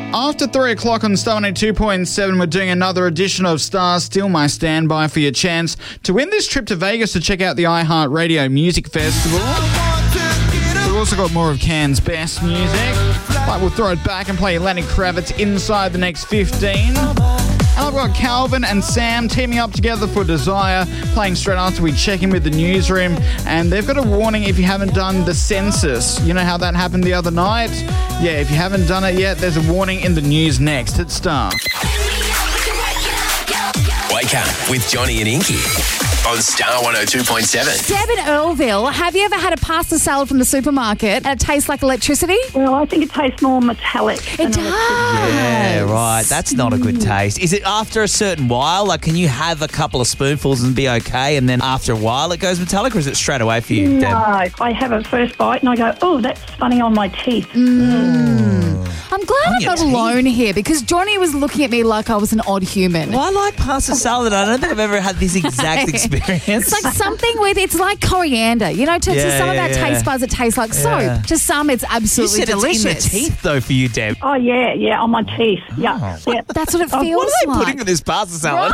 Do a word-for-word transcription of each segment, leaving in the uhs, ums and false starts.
After three o'clock on Star one oh two point seven, we're doing another edition of Star Still My Standby for your chance to win this trip to Vegas to check out the iHeartRadio Music Festival. We've also got more of Can's best music. But we'll throw it back and play Lenny Kravitz inside the next fifteen. And I've got Calvin and Sam teaming up together for Desire, playing straight after we check in with the newsroom. And they've got a warning if you haven't done the census. You know how that happened the other night? Yeah, if you haven't done it yet, there's a warning in the news next at Star. Wake up with Johnny and Inky on Star one oh two point seven. Deb in Earlville, have you ever had a pasta salad from the supermarket and it tastes like electricity? Well, I think it tastes more metallic. It does. Yeah, right. That's not a good taste. Is it after a certain while? Like, can you have a couple of spoonfuls and be okay, and then after a while it goes metallic, or is it straight away for you, No, Deb? I have a first bite and I go, oh, that's funny on my teeth. Mm. I'm glad On I'm your not teeth? alone here because Johnny was looking at me like I was an odd human. Well, I like pasta salad. I don't think I've ever had this exact experience. It's like something with, it's like coriander. You know, to, to Yeah, some yeah, of our yeah. taste buds, it tastes like Yeah. soap. To some, it's You absolutely said delicious. it's in the teeth, though, for you, Deb. Oh, yeah, yeah, on my teeth. Yeah, yeah. That's what it Oh, feels What are they like. putting in this pasta salad?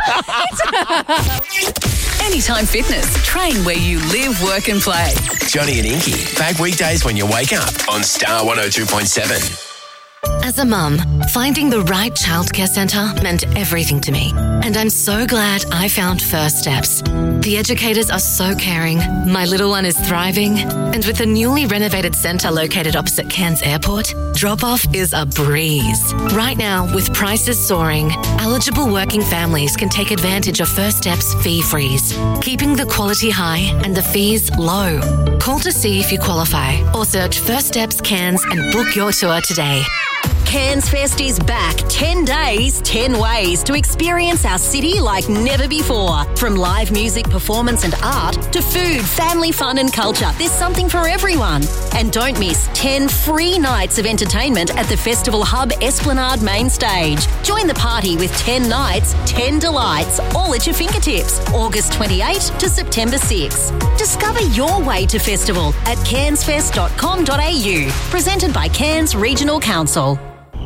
Anytime Fitness. Train where you live, work and play. Johnny and Inky, back weekdays when you wake up on Star one oh two point seven. As a mum, finding the right childcare centre meant everything to me. And I'm so glad I found First Steps. The educators are so caring, my little one is thriving, and with the newly renovated centre located opposite Cairns Airport, drop-off is a breeze. Right now, with prices soaring, eligible working families can take advantage of First Steps fee freeze, keeping the quality high and the fees low. Call to see if you qualify or search First Steps Cairns and book your tour today. Cairns Fest is back. ten days, ten ways to experience our city like never before. From live music, performance and art to food, family fun and culture, there's something for everyone. And don't miss ten free nights of entertainment at the Festival Hub Esplanade main stage. Join the party with ten nights, ten delights, all at your fingertips. August twenty-eighth to September sixth. Discover your way to festival at cairns fest dot com dot a u. Presented by Cairns Regional Council.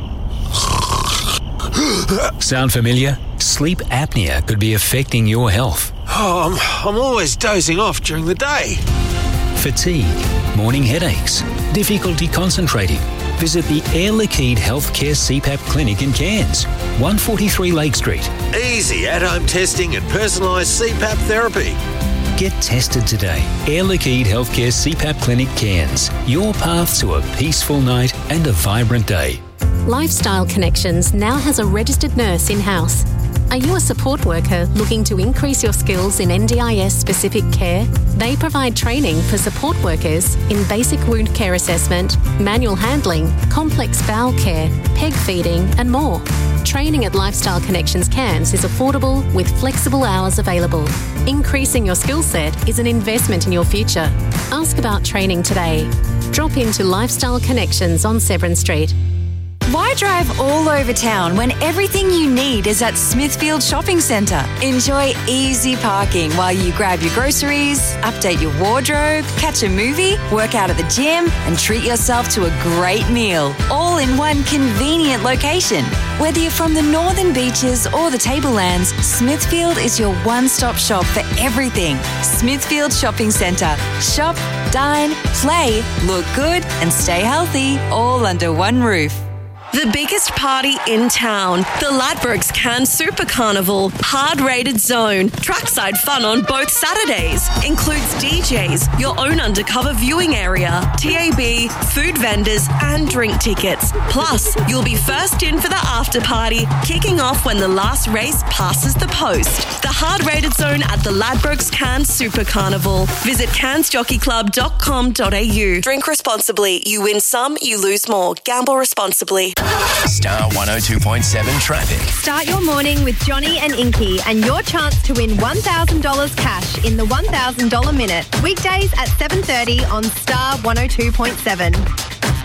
Sound familiar? Sleep apnea could be affecting your health. Oh, I'm, I'm always dozing off during the day. Fatigue, morning headaches, difficulty concentrating. Visit the Air Liquide Healthcare C PAP Clinic in Cairns, one forty-three Lake Street. Easy at-home testing and personalised C PAP therapy. Get tested today. Air Liquide Healthcare C PAP Clinic Cairns. Your path to a peaceful night and a vibrant day. Lifestyle Connections now has a registered nurse in-house. Are you a support worker looking to increase your skills in N D I S-specific care? They provide training for support workers in basic wound care assessment, manual handling, complex bowel care, peg feeding and more. Training at Lifestyle Connections Cairns is affordable with flexible hours available. Increasing your skill set is an investment in your future. Ask about training today. Drop into Lifestyle Connections on Severn Street. Why drive all over town when everything you need is at Smithfield Shopping Centre? Enjoy easy parking while you grab your groceries, update your wardrobe, catch a movie, work out at the gym, and treat yourself to a great meal, all in one convenient location. Whether you're from the Northern Beaches or the Tablelands, Smithfield is your one-stop shop for everything. Smithfield Shopping Centre. Shop, dine, play, look good, and stay healthy, all under one roof. The biggest party in town, the Ladbrokes Cairns Super Carnival, hard-rated zone, trackside fun on both Saturdays, includes D Js, your own undercover viewing area, T A B, food vendors and drink tickets. Plus, you'll be first in for the after party, kicking off when the last race passes the post. The hard-rated zone at the Ladbrokes Cairns Super Carnival. Visit cairns jockey club dot com dot a u. Drink responsibly. You win some, you lose more. Gamble responsibly. Star one oh two point seven traffic. Start your morning with Johnny and Inky and your chance to win one thousand dollars cash in the one thousand dollars minute. Weekdays at seven thirty on Star one oh two point seven.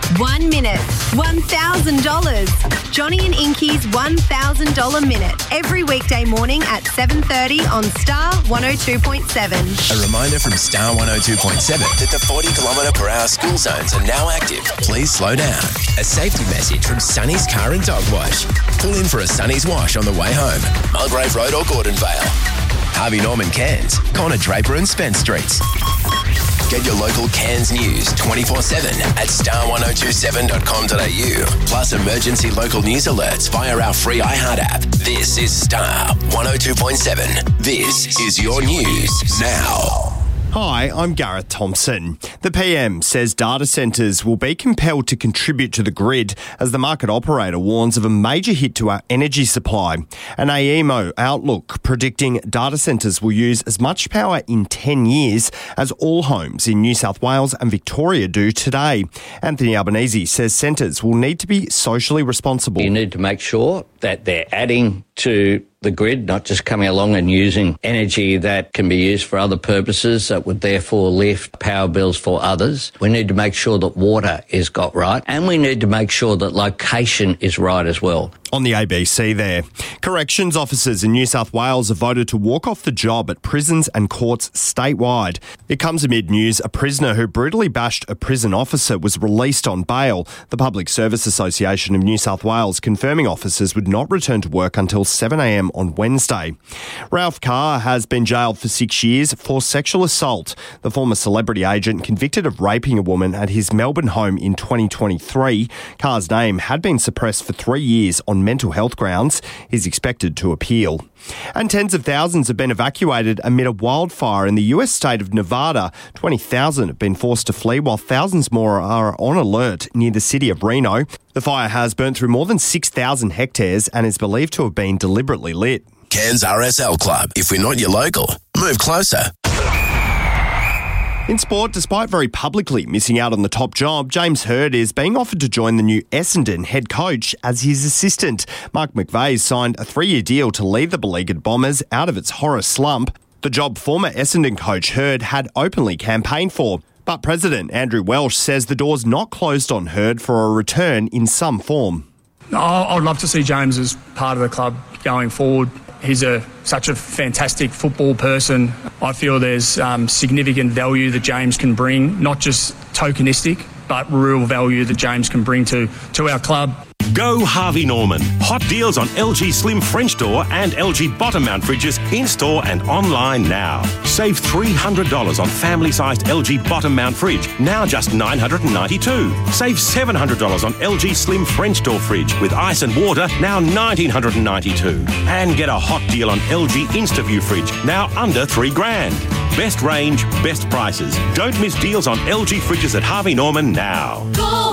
One minute, one thousand dollars. Johnny and Inky's one thousand dollars Minute. Every weekday morning at seven thirty on Star one oh two point seven. A reminder from Star one oh two point seven that the forty kilometre per hour school zones are now active. Please slow down. A safety message from Sunny's Car and Dog Wash. Pull in for a Sunny's Wash on the way home. Mulgrave Road or Gordon Vale. Harvey Norman Cairns, Connor Draper and Spence Streets. Get your local Cairns news twenty-four seven at star one oh two seven dot com dot a u. Plus emergency local news alerts via our free iHeart app. This is Star one oh two point seven. This is your news now. Hi, I'm Gareth Thompson. The P M says data centres will be compelled to contribute to the grid as the market operator warns of a major hit to our energy supply. An A E M O outlook predicting data centres will use as much power in ten years as all homes in New South Wales and Victoria do today. Anthony Albanese says centres will need to be socially responsible. You need to make sure that they're adding to the grid, not just coming along and using energy that can be used for other purposes that would therefore lift power bills for others. We need to make sure that water is got right, and we need to make sure that location is right as well. On the A B C there. Corrections officers in New South Wales have voted to walk off the job at prisons and courts statewide. It comes amid news a prisoner who brutally bashed a prison officer was released on bail. The Public Service Association of New South Wales confirming officers would not return to work until seven a m on Wednesday. Ralph Carr has been jailed for six years for sexual assault. The former celebrity agent convicted of raping a woman at his Melbourne home in twenty twenty-three. Carr's name had been suppressed for three years on mental health grounds. He's expected to appeal. And tens of thousands have been evacuated amid a wildfire in the U S state of Nevada. twenty thousand have been forced to flee, while thousands more are on alert near the city of Reno. The fire has burnt through more than six thousand hectares and is believed to have been deliberately lit. Cairns R S L Club. If we're not your local, move closer. In sport, despite very publicly missing out on the top job, James Hird is being offered to join the new Essendon head coach as his assistant. Mark McVeigh signed a three-year deal to lead the beleaguered Bombers out of its horror slump, the job former Essendon coach Hird had openly campaigned for. But President Andrew Welsh says the door's not closed on Hird for a return in some form. I would love to see James as part of the club going forward. He's a such a fantastic football person. I feel there's um, significant value that James can bring, not just tokenistic, but real value that James can bring to, to our club. Go Harvey Norman. Hot deals on L G Slim French door and L G bottom mount fridges in-store and online now. Save three hundred dollars on family-sized L G bottom mount fridge, now just nine hundred ninety-two dollars. Save seven hundred dollars on L G Slim French door fridge with ice and water, now one thousand nine hundred ninety-two dollars. And get a hot deal on L G InstaView fridge, now under three grand. Best range, best prices. Don't miss deals on L G fridges at Harvey Norman now. Go!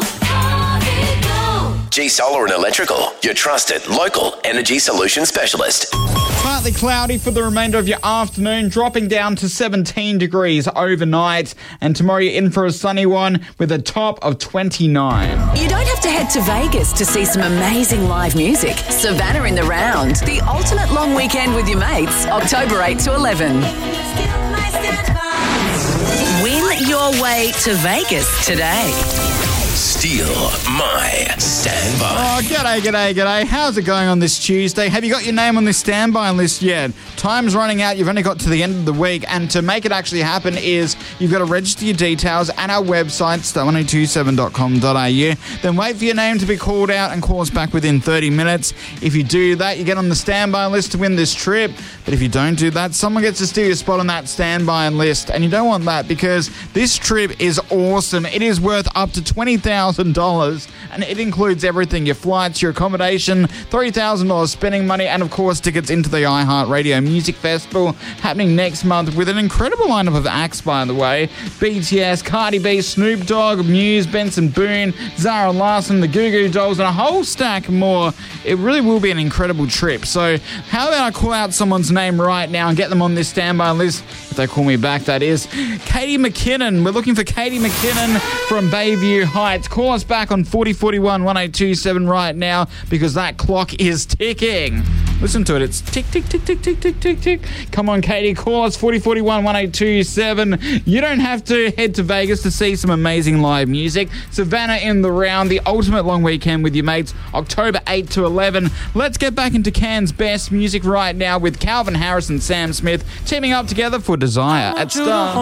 G Solar and Electrical, your trusted local energy solution specialist. Partly cloudy for the remainder of your afternoon, dropping down to seventeen degrees overnight. And tomorrow you're in for a sunny one with a top of twenty-nine. You don't have to head to Vegas to see some amazing live music. Savannah in the Round, the ultimate long weekend with your mates, October eighth to eleventh. Win your way to Vegas today. Steal my standby. Oh, g'day, g'day, g'day. How's it going on this Tuesday? Have you got your name on this standby list yet? Time's running out. You've only got to the end of the week. And to make it actually happen is you've got to register your details at our website, star one oh two seven dot com dot a u. Then wait for your name to be called out and call us back within thirty minutes. If you do that, you get on the standby list to win this trip. But if you don't do that, someone gets to steal your spot on that standby list. And you don't want that because this trip is awesome. It is worth up to twenty thousand dollars and it includes everything, your flights, your accommodation, three thousand dollars spending money, and of course tickets into the iHeart Radio Music Festival happening next month with an incredible lineup of acts, by the way. B T S, Cardi B, Snoop Dogg, Muse, Benson Boone, Zara Larsson, the Goo Goo Dolls, and a whole stack more. It really will be an incredible trip. So how about I call out someone's name right now and get them on this standby list? If they call me back, that is. Katie McKinnon. We're looking for Katie McKinnon from Bayview Heights. Call us back on forty forty-one one eight two seven right now because that clock is ticking. Listen to it. It's tick, tick, tick, tick, tick, tick, tick, tick. Come on, Katie. Call us forty forty-one, one eight two seven. You don't have to head to Vegas to see some amazing live music. Savannah in the round. The ultimate long weekend with your mates. October eighth to eleven. Let's get back into Cairns' best music right now with Calvin Harris and Sam Smith teaming up together for Desire at Star.